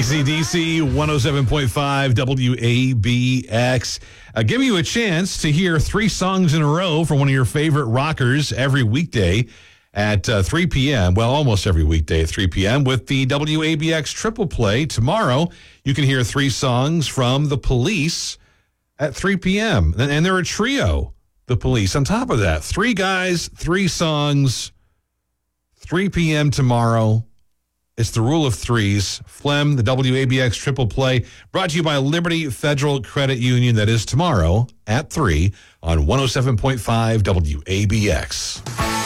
AC/DC 107.5 WABX. Giving you a chance to hear 3 songs in a row from one of your favorite rockers every weekday at 3 p.m. Well, almost every weekday at 3 p.m. with the WABX Triple Play. Tomorrow, you can hear 3 songs from The Police at 3 p.m. And they're a trio, The Police. On top of that, 3 guys, 3 songs, 3 p.m. tomorrow. It's the rule of threes. Phlegm, the WABX Triple Play, brought to you by Liberty Federal Credit Union. That is tomorrow at 3 on 107.5 WABX.